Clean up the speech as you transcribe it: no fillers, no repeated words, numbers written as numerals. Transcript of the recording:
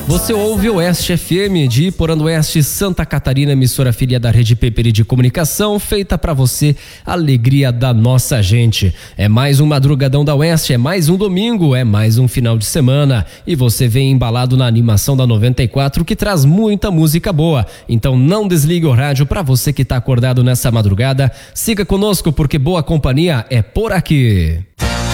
Você ouve o Oeste FM de Iporã do Oeste, Santa Catarina, emissora filha da Rede Peperi de Comunicação, feita pra você, alegria da nossa gente. É mais um Madrugadão da Oeste, é mais um domingo, é mais um final de semana e você vem embalado na animação da 94 que traz muita música boa. Então não desligue o rádio pra você que tá acordado nessa madrugada. Siga conosco porque boa companhia é por aqui.